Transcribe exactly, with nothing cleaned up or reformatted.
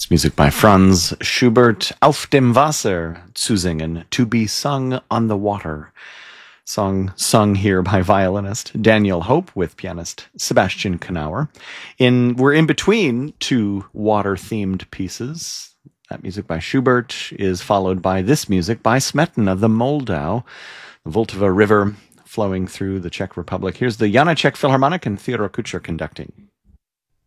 It's music by Franz Schubert, Auf dem Wasser zu singen, to be sung on the water. Song sung here by violinist Daniel Hope with pianist Sebastian Knauer. In, we're in between two water-themed pieces. That music by Schubert is followed by this music by Smetana, the Moldau, the Vltava River flowing through the Czech Republic. Here's the Janacek Philharmonic and Theodor Kucher conducting.